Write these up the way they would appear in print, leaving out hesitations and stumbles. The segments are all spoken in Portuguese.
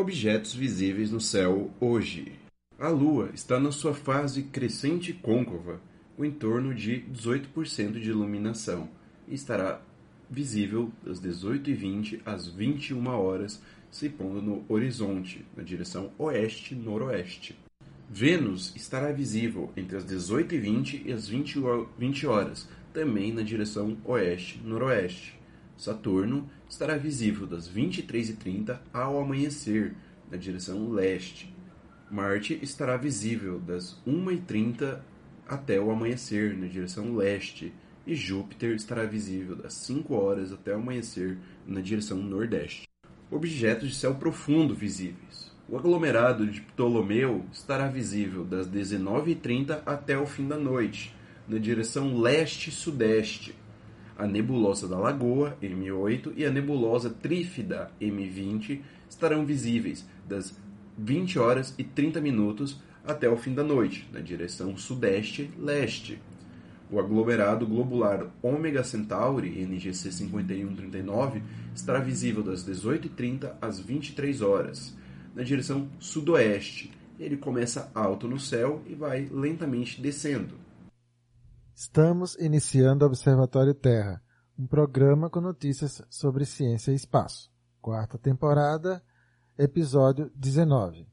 Objetos visíveis no céu hoje. A Lua está na sua fase crescente côncava, com em torno de 18% de iluminação, e estará visível das 18h20 às 21 horas, se pondo no horizonte, na direção oeste-noroeste. Vênus estará visível entre as 18h20 e as 20 horas, também na direção oeste-noroeste. Saturno estará visível das 23h30 ao amanhecer, na direção leste. Marte estará visível das 1h30 até o amanhecer, na direção leste. E Júpiter estará visível das 5 horas até o amanhecer, na direção nordeste. Objetos de céu profundo visíveis. O aglomerado de Ptolomeu estará visível das 19h30 até o fim da noite, na direção leste-sudeste. A nebulosa da Lagoa, M8, e a nebulosa Trífida, M20, estarão visíveis das 20 horas e 30 minutos até o fim da noite, na direção sudeste-leste. O aglomerado globular Ômega Centauri, NGC 5139, estará visível das 18h30 às 23 horas, na direção sudoeste. Ele começa alto no céu e vai lentamente descendo. Estamos iniciando o Observatório Terra, um programa com notícias sobre ciência e espaço. 4ª temporada, episódio 19.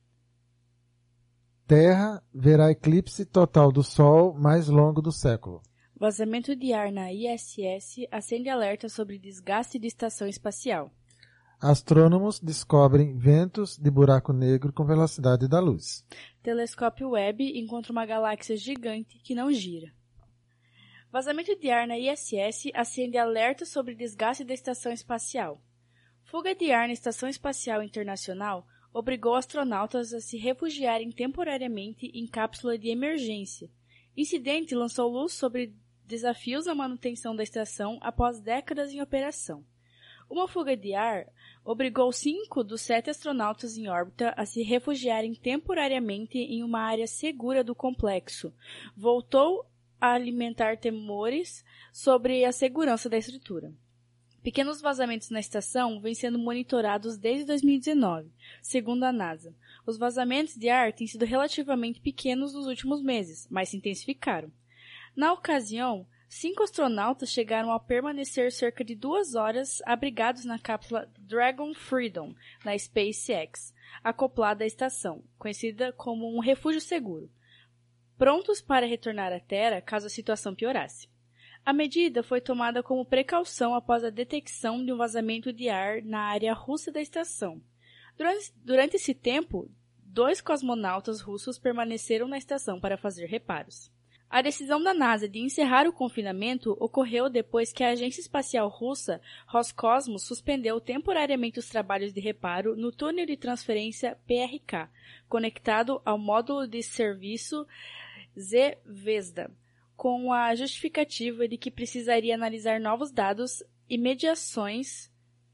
Terra verá eclipse total do Sol mais longo do século. Vazamento de ar na ISS acende alerta sobre desgaste de estação espacial. Astrônomos descobrem ventos de buraco negro com velocidade da luz. Telescópio Webb encontra uma galáxia gigante que não gira. Vazamento de ar na ISS acende alerta sobre desgaste da estação espacial. Fuga de ar na Estação Espacial Internacional obrigou astronautas a se refugiarem temporariamente em cápsula de emergência. Incidente lançou luz sobre desafios na manutenção da estação após décadas em operação. Uma fuga de ar obrigou 5 dos 7 astronautas em órbita a se refugiarem temporariamente em uma área segura do complexo. Voltou a alimentar temores sobre a segurança da estrutura. Pequenos vazamentos na estação vêm sendo monitorados desde 2019, segundo a NASA. Os vazamentos de ar têm sido relativamente pequenos nos últimos meses, mas se intensificaram. Na ocasião, 5 astronautas chegaram a permanecer cerca de 2 horas abrigados na cápsula Dragon Freedom, na SpaceX, acoplada à estação, conhecida como um refúgio seguro, prontos para retornar à Terra caso a situação piorasse. A medida foi tomada como precaução após a detecção de um vazamento de ar na área russa da estação. Durante esse tempo, 2 cosmonautas russos permaneceram na estação para fazer reparos. A decisão da NASA de encerrar o confinamento ocorreu depois que a Agência Espacial Russa, Roscosmos, suspendeu temporariamente os trabalhos de reparo no túnel de transferência PRK, conectado ao módulo de serviço Zvezda, com a justificativa de que precisaria analisar novos dados e medições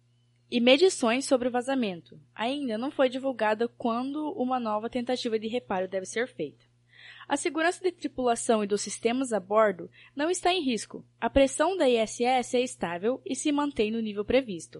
sobre o vazamento. Ainda não foi divulgada quando uma nova tentativa de reparo deve ser feita. A segurança de tripulação e dos sistemas a bordo não está em risco. A pressão da ISS é estável e se mantém no nível previsto.